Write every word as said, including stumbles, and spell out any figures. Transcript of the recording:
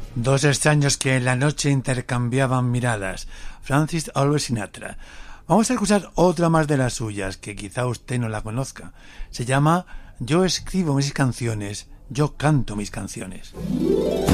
Dos extraños que en la noche intercambiaban miradas. Francis Albert Sinatra. Vamos a escuchar otra más de las suyas, que quizá usted no la conozca. Se llama Yo escribo mis canciones, yo canto mis canciones.